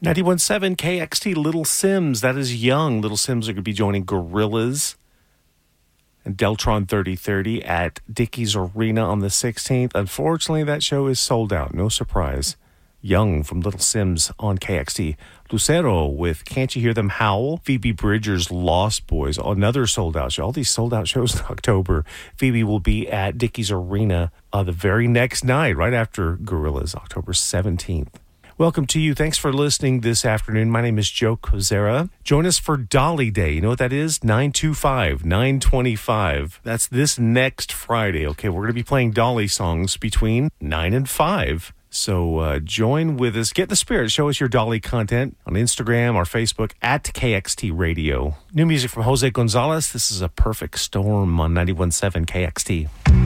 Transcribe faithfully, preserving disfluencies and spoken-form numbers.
ninety-one point seven K X T, Little Sims. That is young. Little Sims are going to be joining Gorillaz and Deltron thirty thirty at Dickies Arena on the sixteenth. Unfortunately, that show is sold out. No surprise. Young from Little Sims on K X T. Lucero with Can't You Hear Them Howl? Phoebe Bridgers' Lost Boys, another sold-out show. All these sold-out shows in October. Phoebe will be at Dickies Arena uh, the very next night, right after Gorillaz, October seventeenth. Welcome to you. Thanks for listening this afternoon. My name is Joe Kozera. Join us for Dolly Day. You know what that is? nine two five, nine twenty-five. That's this next Friday. Okay, we're going to be playing Dolly songs between nine and five. So uh, join with us. Get the spirit. Show us your Dolly content on Instagram or Facebook at K X T Radio. New music from Jose Gonzalez. This is A Perfect Storm on ninety-one point seven K X T.